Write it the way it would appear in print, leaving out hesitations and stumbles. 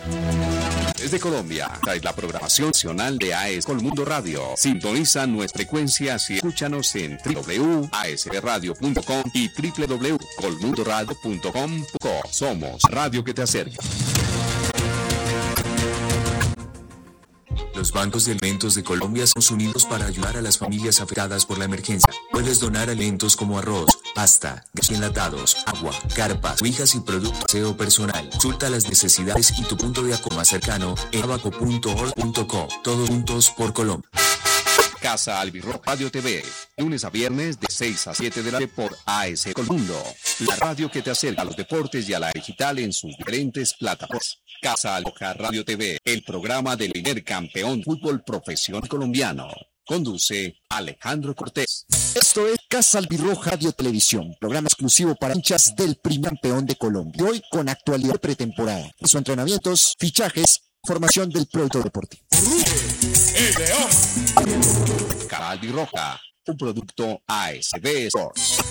Desde Colombia, trae la programación nacional de AES Colmundo Radio. Sintoniza nuestras frecuencias y escúchanos en www.asradio.com y www.colmundoradio.com.co. Somos Radio que te acerca. Los bancos de alimentos de Colombia son unidos para ayudar a las familias afectadas por la emergencia. Puedes donar alimentos como arroz, pasta, gas enlatados, agua, carpas, cobijas y productos de aseo personal. Consulta las necesidades y tu punto de acopio más cercano en abaco.org.co. Todos juntos por Colombia. Casa Albirroja Radio TV, lunes a viernes de 6 a 7 de la tarde por AES Colmundo, la radio que te acerca a los deportes y a la digital en sus diferentes plataformas. Casa Albirroja Radio TV, el programa del primer campeón fútbol profesional colombiano. Conduce Alejandro Cortés. Esto es Casa Albirroja Radio Televisión, programa exclusivo para hinchas del primer campeón de Colombia. Hoy con actualidad pretemporada, sus entrenamientos, fichajes, formación del producto deportivo. Casa Albirroja, un producto ASB Sports.